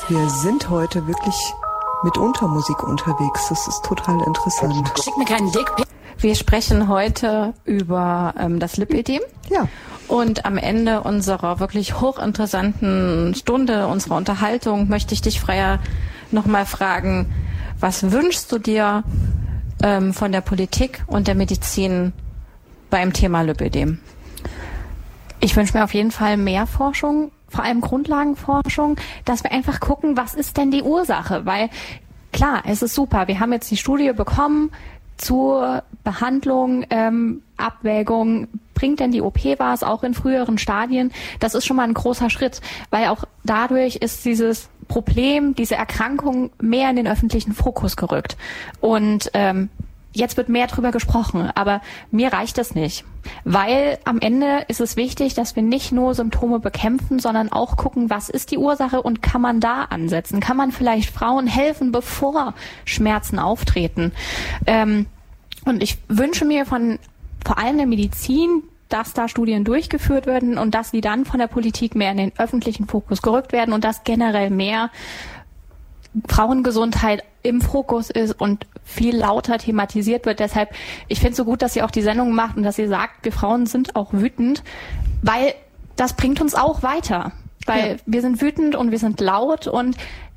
Wir sind heute wirklich mit Untermusik unterwegs. Das ist total interessant. Schick mir keinen Dickpick. Wir sprechen heute über das Lipödem. Ja. Und am Ende unserer wirklich hochinteressanten Stunde, unserer Unterhaltung, möchte ich dich, Freya, nochmal fragen, was wünschst du dir von der Politik und der Medizin beim Thema Lipödem? Ich wünsche mir auf jeden Fall mehr Forschung, vor allem Grundlagenforschung, dass wir einfach gucken, was ist denn die Ursache? Weil klar, es ist super, wir haben jetzt die Studie bekommen zur Behandlung, Abwägung, bringt denn die OP was, auch in früheren Stadien? Das ist schon mal ein großer Schritt, weil auch dadurch ist dieses Problem, diese Erkrankung mehr in den öffentlichen Fokus gerückt. Und jetzt wird mehr drüber gesprochen, aber mir reicht das nicht, weil am Ende ist es wichtig, dass wir nicht nur Symptome bekämpfen, sondern auch gucken, was ist die Ursache und kann man da ansetzen? Kann man vielleicht Frauen helfen, bevor Schmerzen auftreten? Und ich wünsche mir von vor allem der Medizin, dass da Studien durchgeführt werden und dass die dann von der Politik mehr in den öffentlichen Fokus gerückt werden und dass generell mehr Frauengesundheit im Fokus ist und viel lauter thematisiert wird. Deshalb, ich finde es so gut, dass ihr auch die Sendung macht und dass ihr sagt, wir Frauen sind auch wütend, weil das bringt uns auch weiter. Weil wir sind wütend und wir sind laut und